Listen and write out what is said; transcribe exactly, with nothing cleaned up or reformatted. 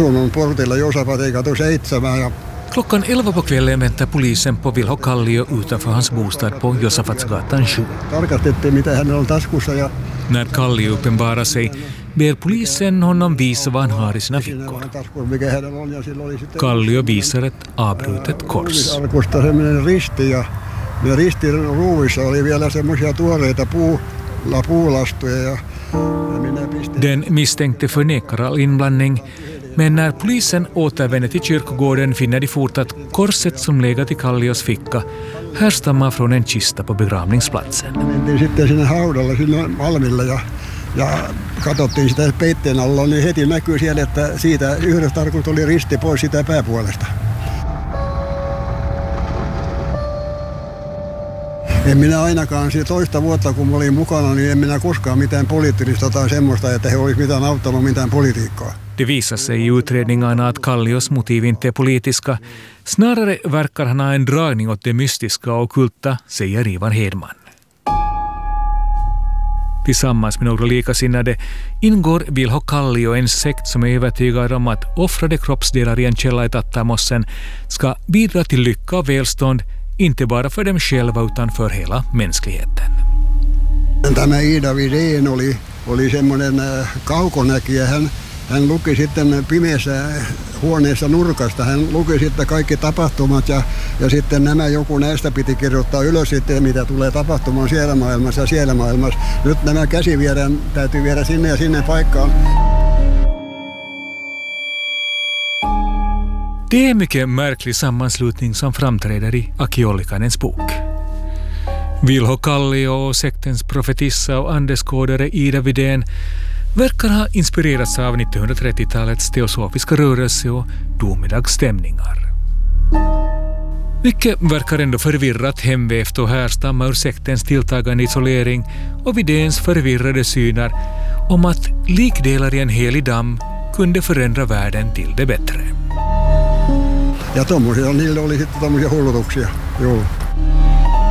asunnon portilla Josafat gatu seitsemän. Ja Klockan elva på kvällen väntar polisen på Vilho Kallio utanför hans bostad på Josafatsgatan sju. Tarkastettiin, mitä hänellä on taskussa. Ja När Kallio uppenbarar sig ber polisen honom visa vad han har i sina fickor. Kallio visar ett avbrutet kors. Arkusta semmoinen risti ja ne ristin ruuvissa oli vielä semmoisia tuoreita puula, puulastuja. Ja, ja minä pistin. Den misstänkte förnekar all inblandning, men när polisen återvänder till kyrkogården finner de fort att korset som legat i Kallios ficka härstammar från en kista på begravningsplatsen. Mentiin sitten sinne haudalla sinne Malmille ja, ja katsottiin sitä peitteen alla, niin heti näkyy siellä, että siitä yhdestä arkusta oli risti pois sitä pääpuolesta. En minä ainakaan siitä toista vuotta, kun mä olin mukana, niin en minä koskaan mitään poliittista tai semmoista, että he olisi mitään auttanut mitään politiikkaa. Det visar sig i utredningarna att Kallios motiv inte är politiska. Snarare verkar han ha en dragning åt det mystiska och ockulta, säger Ivan Hedman. Tillsammans med några likasinnade ingår Vilho Kallio en sekt som är övertygad om att offrade kroppsdelar i en källa i Tattamossen ska bidra till lycka och välstånd, inte bara för dem själva utan för hela mänskligheten. Tämä Ida Widén oli, oli semmoinen kaukonäkijä. Hän, hän luki sitten pimeässä huoneessa nurkasta. Hän luki sitten kaikki tapahtumat ja, ja sitten nämä joku näistä piti kirjoittaa ylös sitten, mitä tulee tapahtumaan siellä maailmassa ja siellä maailmassa. Nyt nämä käsi viedään, täytyy viedä sinne ja sinne paikkaan. Det är en mycket märklig sammanslutning som framträder i Aki Ollikanens bok. Vilho Kallio och sektens profetissa och andeskådare Ida Widén verkar ha inspirerats av nittonhundratrettiotalets teosofiska rörelse och domedagsstämningar. Mycket verkar ändå förvirrat hemvävt och härstamma ur sektens tilltagande isolering och Widéns förvirrade syner om att likdelar i en helig damm kunde förändra världen till det bättre. Ja tommosia, niillä oli sitten tommosia hullutuksia. Joo.